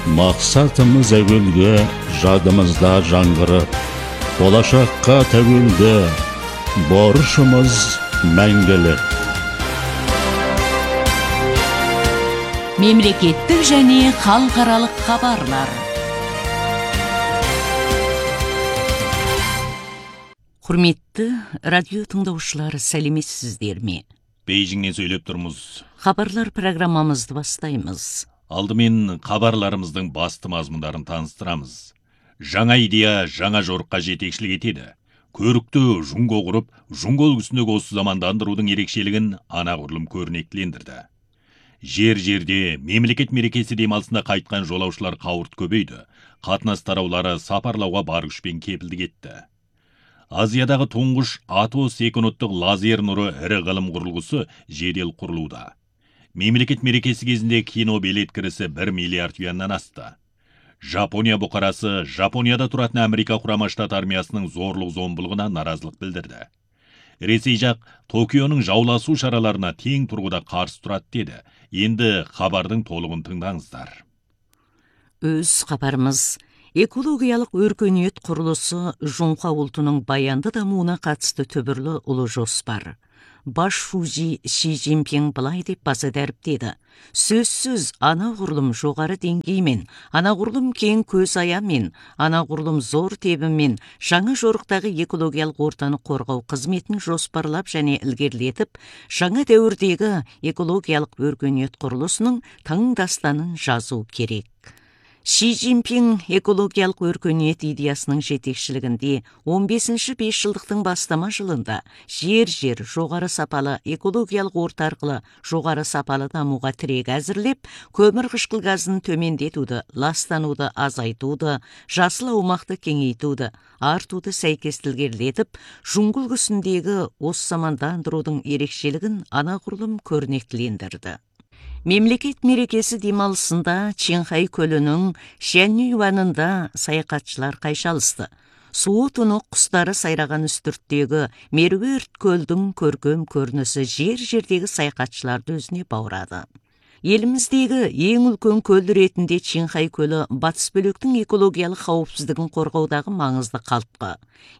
Мақсатымыз әуелгі, жадымызда жаңғырып, болашаққа тәуелді, борышымыз мәңгілік. Мемлекеттік және халықаралық хабарлар. Құрметті радио тыңдаушылар, сәлеметсіздер ме? Бейжіңнен сөйлеп тұрмыз. Хабарлар программамызды бастаймыз. Алдымен хабарларымыздың басты мазмұндарын таныстырамыз. Жаңа идея жаңа жорыққа жетекшілік етеді. Көрікті жұңго құрып, жұңго үлгісіндегі осы замандандырудың ерекшелігін анағұрлым көрнектілендірді. Жер-жерде мемлекет мерекесі демалысына қайтқан жолаушылар қауырт көбейді. Қатынас тараулары сапарлауға бар күшпен кепілдік етті. Азиядағы тұңғыш Атос секундтық лазер нұры ірі ғылым құрылғысы жедел құрылуда. Мемлекет мерекесі кезінде кино билет кірісі 1 миллиард юаннан асты. Жапония бұқарасы Жапонияда тұратын Америка құрама штат армиясының зорлық-зомбылығына наразылық білдірді. Ресей жақ Токионың жауласу шараларына тең тұрғыда қарсы тұрады деді. Енді хабардың толығын тыңдаңыздар. Өз хабарымыз экологиялық өркениет құрылысы Жоңқа ұлтының баянды дамуына қатысты түбірлі ұлы жоспар. Баш Фужи Ши Цзиньпин былай деп баса дәріптеді. Сөзсіз анағұрлым жоғары деңгеймен, анағұрлым кең көз аямен, анағұрлым зор тебімен жаңа жорықтағы экологиялық ортаны қорғау қызметін жоспарлап және ілгерілетіп, жаңа дәуірдегі экологиялық өркениет құрылысының тың дастанын жазу керек. Ши Цзиньпин экологиялық өркениет идеясының жетекшілігінде 15-ші 5 жылдықтың бастама жылында жер-жер жоғары сапалы экологиялық орта арқылы жоғары сапалы дамуға тірек әзірлеп, көмірқышқыл газын төмендетуді, ластануды азайтуды, жасыл аумақты кеңейтуді, артуды сәйкестілгерлетіп, жұңғы үлгісіндегі осы замандандырудың ерекшелігін анағұрлым көрнектілендірді. Мемлекет мерекесі демалысында Чинхай көлінің Шяньюанында саяхатшылар қайшалысты. Суы тұнық құстары сайраған үстірттегі меруерт көлдің көркем көрінісі жер-жердегі саяхатшыларды өзіне баурады. Еліміздегі ең үлкен көл ретінде Чинхай көлі батыс бөлектің экологиялық қауіпсіздігін қорғаудағы маңызды қалтқы.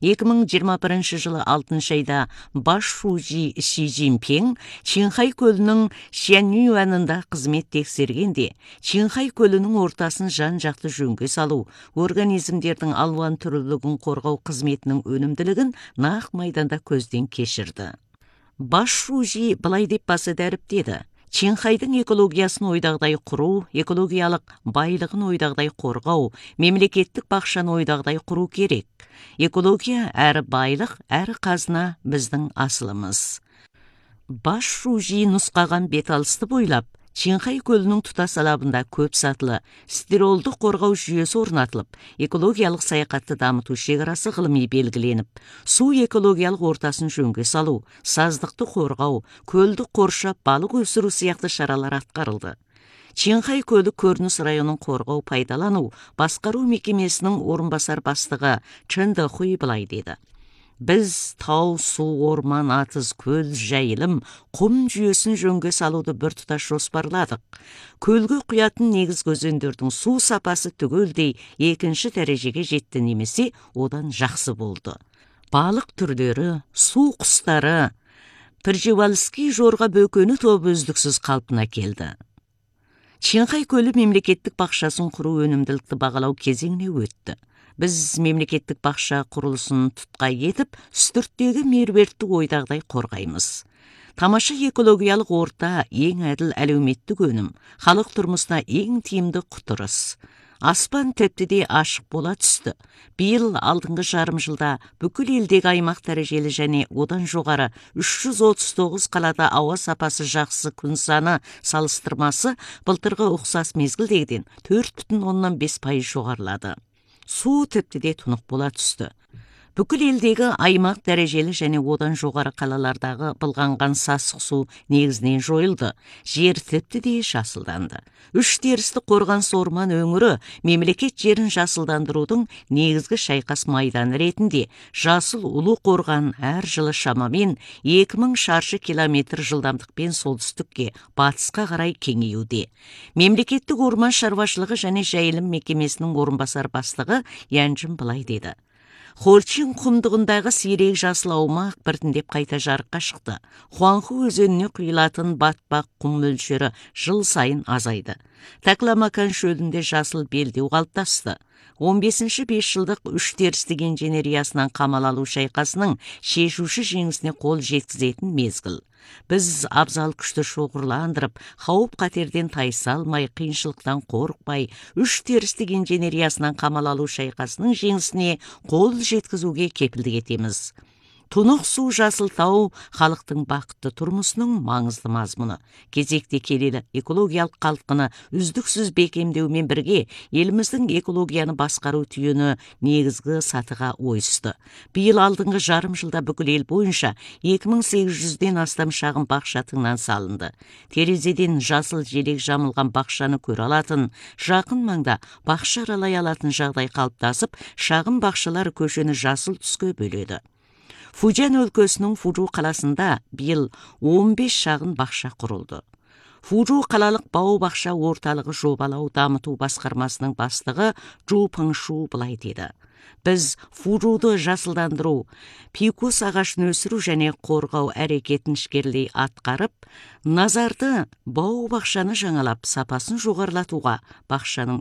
2021 жылы 6 айда Баш Фужи Ши Цзиньпин Чинхай көлінің Шяньюанында қызмет тексергенде, Чинхай көлінің ортасын жан-жақты жөнге салу, организмдердің алуан түрлілігін қорғау қызметінің өнімділігін нақ майданда көзден кешірді. Баш Фужи былай деп баса дәріптеді. Чинхайдың экологиясын ойдағдай құру, экологиялық байлығын ойдағдай қорғау, мемлекеттік бақшаны ойдағдай құру керек. Экология әрі байлық, әрі қазына біздің асылымыз. Баш Фужи нұсқаған беталысты бойлап, Чинхай көлінің тұтас алабында көп сатылы стеролды қорғау жүйесі орнатылып, экологиялық саяхатты дамыту шекарасы ғылыми белгіленіп, су экологиялық ортасын жөнге салу, саздықты қорғау, көлді қоршап балық өсіру сияқты шаралар атқарылды. Чинхай көлі көрініс районын қорғау пайдалану басқару мекемесінің орынбасар бастығы Чэн Дэхуй былай деді. Біз тау, су, орман, атыз, көл, жайылым, құм жүйесін жөнге салуды біртұтас жоспарладық. Көлге құятын негізгі өзендердің су сапасы түгелдей екінші дәрежеге жетті немесе одан жақсы болды. Балық түрлері, су құстары, Пржевальский жорға бөкені тобы үздіксіз қалпына келді. Чинхай көлі мемлекеттік бақшасын құру өнімділікті бағалау кезеңіне өтті. Біз мемлекеттік бақша құрылысын тұтқай етіп, үстірттегі меруертті ойдағдай қорғаймыз. Тамаша экологиялық орта ең әділ әлеуметтік өнім, халық тұрмысына ең тиімді құтырыс. Аспан тіпті де ашық бола түсті. Биыл алдыңғы жарым жылда бүкіл елдегі аймақ дәрежелі және одан жоғары 339 қалада ауа сапасы жақсы күн саны салыстырмасы былтырғы ұқсас мезгілдегіден 4,5% жоғарылады. Су тіпті де тұнық бола түсті. Бүкіл елдегі аймақ дәрежелі және одан жоғары қалалардағы былғанған сасық су негізінен жойылды. Жер тіпті де жасылданды. Үш терісті қорғаныс орман өңірі мемлекет жерін жасылдандырудың негізгі шайқас майданы ретінде жасыл ұлы қорған әр жылы шамамен 2000 шаршы километр жылдамдықпен солтүстікке, батысқа қарай кеңеюде. Мемлекеттік орман шаруашылығы және жайылым мекемесінің орынбасар бастығы Янжин былай деді. Холчин құмдығындағы сирек жасыл аумақ біртіндеп қайта жарыққа шықты. Хуанху өзеніне құйылатын батпақ құм мөлшері жыл сайын азайды. Такламакан шөлінде жасыл белдеу қалыптасты. 15-ші 5 жылдық үш терістік инженериясынан қамал алу шайқасының шешуші жеңісіне қол жеткізетін мезгіл. Біз абзал күшті шоғырландырып, қауіп қатерден тайса алмай, қиыншылықтан қорықпай, үш терістік инженериясынан қамал алу шайқасының жеңісіне қол жеткізуге кепілдік етеміз. Тұнық су жасыл тау халықтың бақытты тұрмысының маңызды мазмұны. Кезекте келелі экологиялық қалқыны үздіксіз бекемдеумен бірге еліміздің экологияны басқару түйіні негізгі сатыға ойысты. Биыл алдыңғы жарым жылда бүкіл ел бойынша 2800-ден астам шағын бақша тыңнан салынды. Терезеден жасыл желек жамылған бақшаны көре алатын, жақын маңда бақша аралай алатын жағдай қалыптасып, шағын бақшалар көшені жасыл түске бөледі. Фужан өлкесінің Фужу қаласында биыл 15 шағын бақша құрылды. Фужу қалалық бау бақша орталығы жобалау дамыту басқармасының бастығы Жу Пыңшу былай деді. Біз Фужуды жасылдандыру, пикус ағашын өсіру және қорғау әрекетін ішкерлей атқарып, назарды бау бақшаны жаңалап, сапасын жоғарлатуға, бақшаның